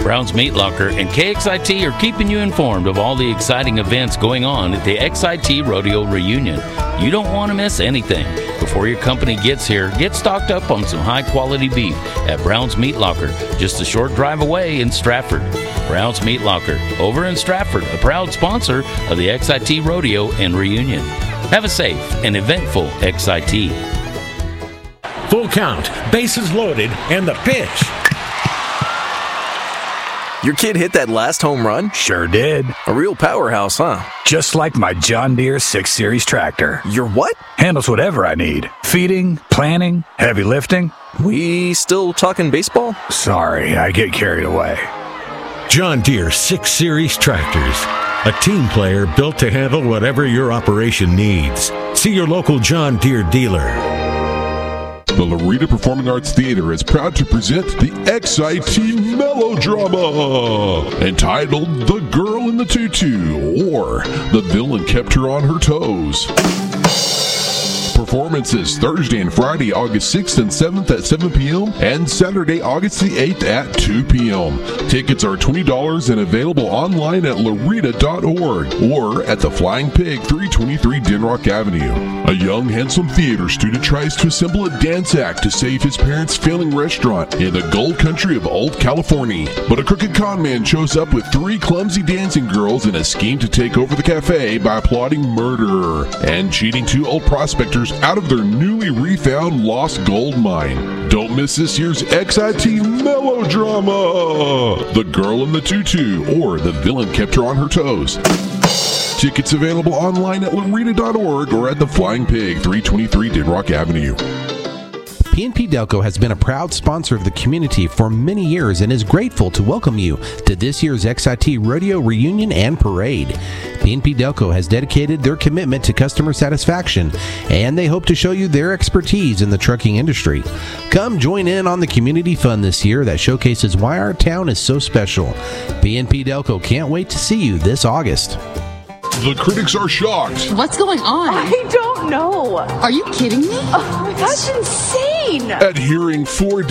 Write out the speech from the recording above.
Brown's Meat Locker and KXIT are keeping you informed of all the exciting events going on at the XIT Rodeo Reunion. You don't want to miss anything. Before your company gets here, get stocked up on some high-quality beef at Brown's Meat Locker, just a short drive away in Stratford. Brown's Meat Locker, over in Stratford, a proud sponsor of the XIT Rodeo and Reunion. Have a safe and eventful XIT. Full count, bases loaded, and the pitch. Your kid hit that last home run? Sure did. A real powerhouse, huh? Just like my John Deere 6 Series tractor. Your what? Handles whatever I need. Feeding, planting, heavy lifting. We still talking baseball? Sorry, I get carried away. John Deere 6 Series tractors. A team player built to handle whatever your operation needs. See your local John Deere dealer. The Loretta Performing Arts Theater is proud to present the XIT melodrama entitled The Girl in the Tutu, or The Villain Kept Her on Her Toes. Performances Thursday and Friday, August 6th and 7th at 7 p.m. and Saturday, August the 8th at 2 p.m. Tickets are $20 and available online at loretta.org or at the Flying Pig, 323 Denrock Avenue. A young, handsome theater student tries to assemble a dance act to save his parents' failing restaurant in the gold country of Old California. But a crooked con man shows up with 3 clumsy dancing girls in a scheme to take over the cafe by plotting murder and cheating 2 old prospectors out of their newly refound lost gold mine. Don't miss this year's XIT melodrama, The Girl in the Tutu, or The Villain Kept Her on Her Toes. Tickets available online at loretta.org or at the Flying Pig, 323 Denrock Avenue. PNP Delco has been a proud sponsor of the community for many years and is grateful to welcome you to this year's XIT Rodeo Reunion and Parade. PNP Delco has dedicated their commitment to customer satisfaction, and they hope to show you their expertise in the trucking industry. Come join in on the community fun this year that showcases why our town is so special. PNP Delco can't wait to see you this August. The critics are shocked. What's going on? I don't know. Are you kidding me? Oh, that's insane. At hearing 4